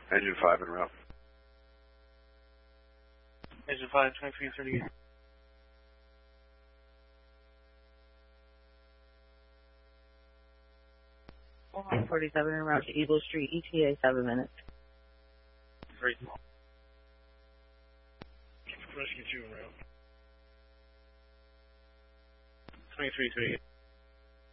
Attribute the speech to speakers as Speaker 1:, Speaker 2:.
Speaker 1: Engine 5 en route.
Speaker 2: Engine 5, 2338.
Speaker 3: 47 en route to Eagle Street, ETA 7 minutes.
Speaker 2: Great. Rescue 2 en route. 2338.